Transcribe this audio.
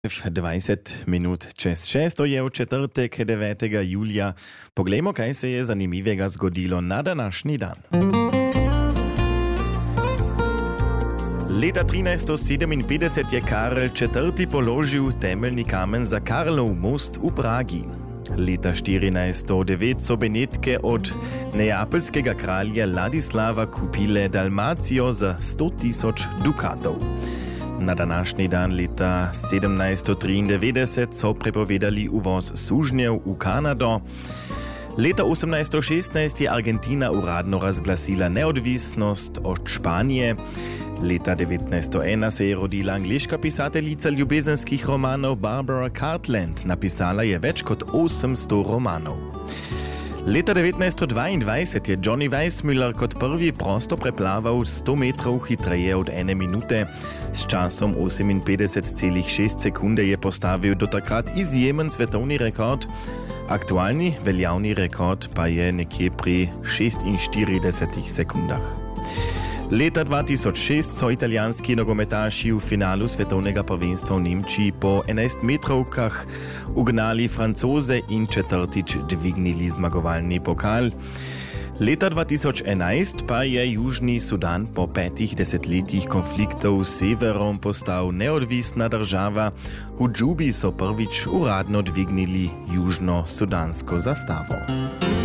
20 minut čez 6, to je v četrtek 9. julija. Poglejmo, kaj se je zanimivega zgodilo na današnji dan. Leta 1357 je Karel IV. Položil temeljni kamen za Karlov most v Pragi. Leta 1409 so Benetke od neapeljskega kralja Ladislava kupile Dalmacijo za 100.000 dukatov. Na današnji dan leta 1793 so prepovedali uvoz sužnjev v Kanado. Leta 1816 je Argentina uradno razglasila neodvisnost od Španije. Leta 1901 se je rodila angleška pisateljica ljubezenskih romanov Barbara Cartland. Napisala je več kot 800 romanov. Leta 1922 je Johnny Weissmuller kot prvi prosto preplaval 100 metrov hitreje od 1 minute. S časom 58,6 sekunde je postavil do takrat izjemen svetovni rekord. Aktualni veljavni rekord pa je nekje pri 46 sekundah. Leta 2006 so italijanski nogometaši v finalu svetovnega prvenstva v Nemčiji po 11-metrovkah ugnali Francoze in četrtič dvignili zmagovalni pokal. Leta 2011 pa je Južni Sudan po 5 desetletjih konfliktov s severom postal neodvisna država. V Džubi so prvič uradno dvignili južno-sudansko zastavo.